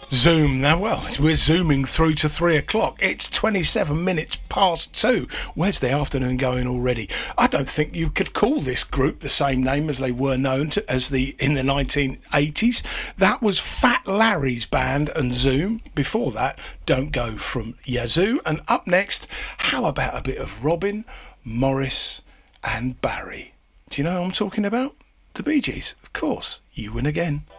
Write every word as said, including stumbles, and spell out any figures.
Zoom now. Well, we're zooming through to three o'clock. It's twenty-seven minutes past two. Where's the afternoon going already? I don't think you could call this group the same name as they were known to as the in the nineteen eighties. That was Fat Larry's band and Zoom. Before that, Don't Go from Yazoo. And up next, how about a bit of Robin, Morris and Barry? Do you know who I'm talking about? The Bee Gees, of course. You win again.